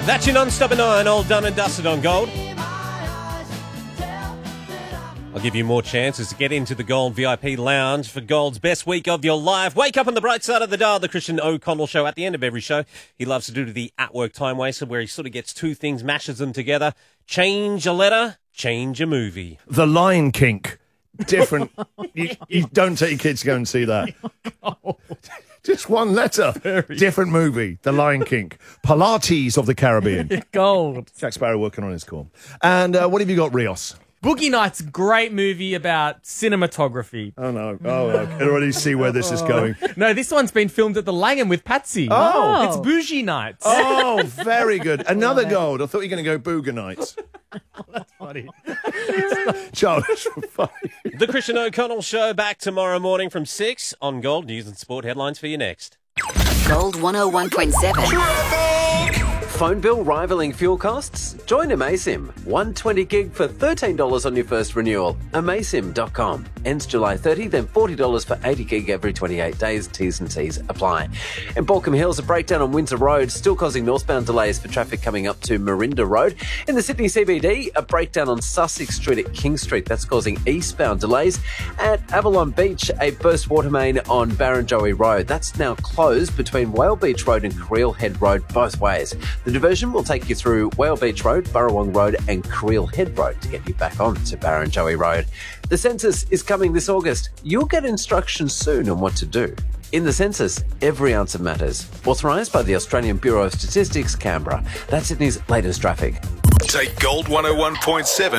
That's your non-stop at 9, all done and dusted on Gold. I'll give you more chances to get into the Gold VIP Lounge for Gold's best week of your life. Wake up on the bright side of the dial, the Christian O'Connell Show. At the end of every show, he loves to do the at-work time waster where he sort of gets two things, mashes them together. Change a letter, change a movie. The Lion King. Different. you don't take your kids to go and see that. Just one letter. Different movie. The Lion King. Pilates of the Caribbean. Gold. Jack Sparrow working on his call. And what have you got, Rios? Boogie Nights, great movie about cinematography. Oh, no. Oh, I can already see where this is going. No, this one's been filmed at the Langham with Patsy. Oh. It's Bougie Nights. Oh, very good. Another Gold. I thought you were going to go Booger Nights. That's funny. Charles, funny. The Christian O'Connell Show back tomorrow morning from 6 on Gold. News and sport headlines for you next. Gold 101.7. Phone bill rivaling fuel costs? Join Amasim. 120 gig for $13 on your first renewal. Amasim.com. Ends July 30, then $40 for 80 gig every 28 days. T's and C's apply. In Balcombe Hills, a breakdown on Windsor Road, still causing northbound delays for traffic coming up to Marinda Road. In the Sydney CBD, a breakdown on Sussex Street at King Street. That's causing eastbound delays. At Avalon Beach, a burst water main on Barrenjoey Road. That's now closed between Whale Beach Road and Creel Head Road both ways. The diversion will take you through Whale Beach Road, Burrawong Road and Creel Head Road to get you back on to Barrenjoey Road. The census is coming this August. You'll get instructions soon on what to do. In the census, every answer matters. Authorised by the Australian Bureau of Statistics, Canberra. That's Sydney's latest traffic. Take Gold 101.7